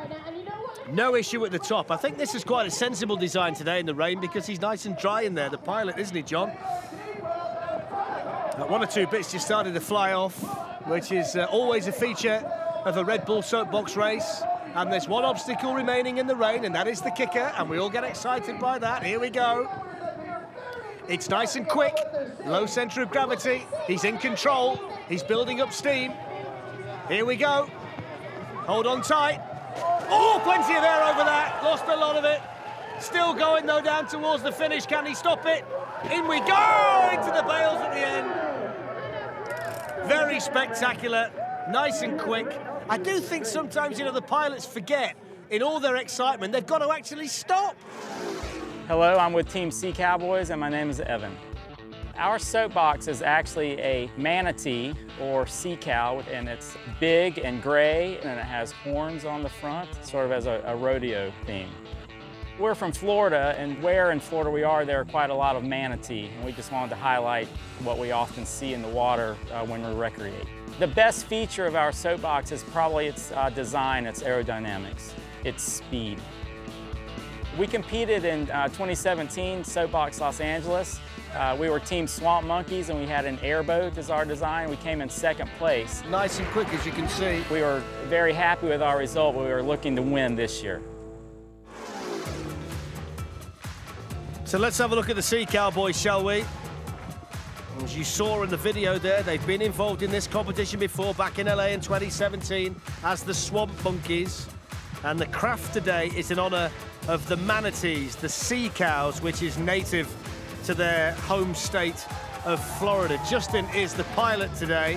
No issue at the top. I think this is quite a sensible design today in the rain because he's nice and dry in there, the pilot, isn't he, John? One or two bits just started to fly off, which is always a feature of a Red Bull soapbox race. And there's one obstacle remaining in the rain, and that is the kicker, and we all get excited by that. Here we go. It's nice and quick, low centre of gravity. He's in control. He's building up steam. Here we go. Hold on tight. Oh, plenty of air over that. Lost a lot of it. Still going, though, down towards the finish. Can he stop it? In we go! Into the bales at the end. Very spectacular. Nice and quick. I do think sometimes, you know, the pilots forget, in all their excitement, they've got to actually stop. Hello, I'm with Team Sea Cowboys, and my name is Evan. Our soapbox is actually a manatee, or sea cow, and it's big and gray, and it has horns on the front, sort of as a rodeo theme. We're from Florida, and where in Florida we are, there are quite a lot of manatee, and we just wanted to highlight what we often see in the water when we recreate. The best feature of our soapbox is probably its design, its aerodynamics, its speed. We competed in 2017 Soapbox Los Angeles. We were Team Swamp Monkeys, and we had an airboat as our design. We came in second place. Nice and quick, as you can see. We were very happy with our result, but we were looking to win this year. So let's have a look at the Sea Cowboys, shall we? As you saw in the video there, they've been involved in this competition before, back in LA in 2017, as the Swamp Monkeys. And the craft today is in honour of the manatees, the sea cows, which is native to their home state of Florida. Justin is the pilot today.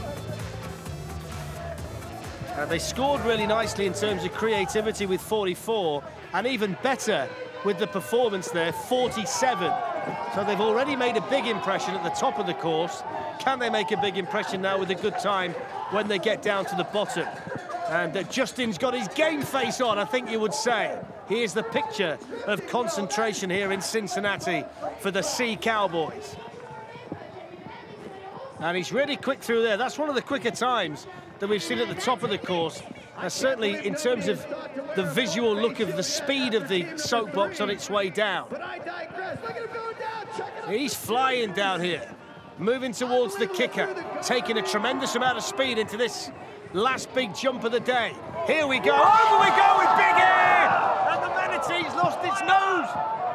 They scored really nicely in terms of creativity with 44, and even better with the performance there, 47. So they've already made a big impression at the top of the course. Can they make a big impression now with a good time when they get down to the bottom? And Justin's got his game face on, I think you would say. Here's the picture of concentration here in Cincinnati for the Sea Cowboys. And he's really quick through there. That's one of the quicker times that we've seen at the top of the course. Certainly in terms of the visual look of the speed of the soapbox on its way down. He's flying down here, moving towards the kicker, taking a tremendous amount of speed into this last big jump of the day. Here we go, over we go with big air! And the manatee's lost its nose.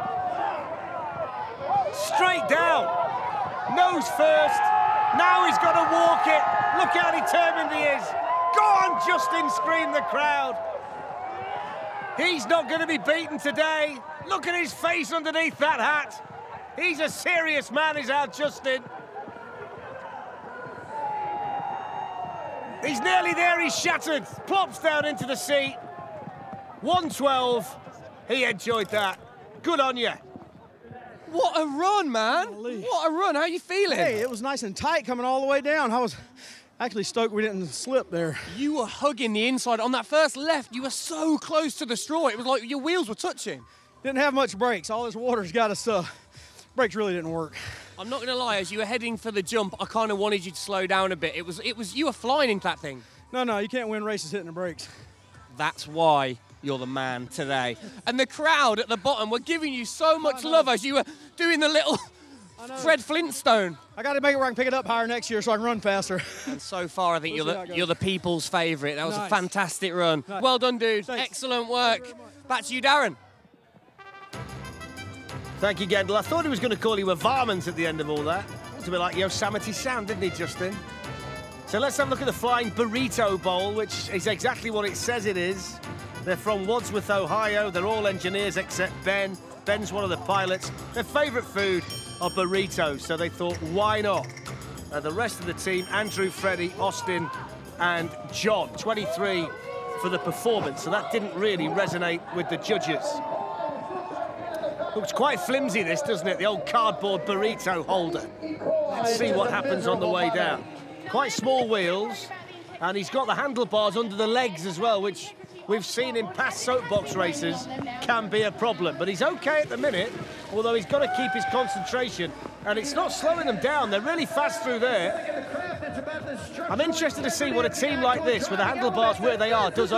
Straight down, nose first. Now he's got to walk it. Look how determined he is. Go on, Justin, screamed the crowd. He's not going to be beaten today. Look at his face underneath that hat. He's a serious man, is our Justin. He's nearly there, he's shattered. Plops down into the seat. 112. He enjoyed that. Good on you. What a run, man. Holy. What a run. How are you feeling? Hey, it was nice and tight coming all the way down. I was actually stoked we didn't slip there. You were hugging the inside. On that first left, you were so close to the straw. It was like your wheels were touching. Didn't have much brakes. All this water's got us, brakes really didn't work. I'm not going to lie, as you were heading for the jump, I kind of wanted you to slow down a bit. It was you were flying into that thing. No, you can't win races hitting the brakes. That's why you're the man today. And the crowd at the bottom were giving you so much love as you were doing the little Fred Flintstone. I got to make it where I can pick it up higher next year so I can run faster. And so far, I think you're the people's favourite. That was Nice. a fantastic run. Nice. Well done, dude. Thanks. Excellent work. Back to you, Darren. Thank you, Gendel. I thought he was going to call you a varmint at the end of all that. It's a bit like Yosemite Sam, didn't he, Justin? So let's have a look at the Flying Burrito Bowl, which is exactly what it says it is. They're from Wadsworth, Ohio. They're all engineers except Ben. Ben's one of the pilots. Their favourite food are burritos, so they thought, why not? The rest of the team, Andrew, Freddie, Austin, and John, 23 for the performance, so that didn't really resonate with the judges. Looks quite flimsy, this, doesn't it? The old cardboard burrito holder. Let's see what happens on the way down. Quite small wheels, and he's got the handlebars under the legs as well, which we've seen in past soapbox races can be a problem. But he's okay at the minute, although he's got to keep his concentration, and it's not slowing them down. They're really fast through there. I'm interested to see what a team like this, with the handlebars where they are, does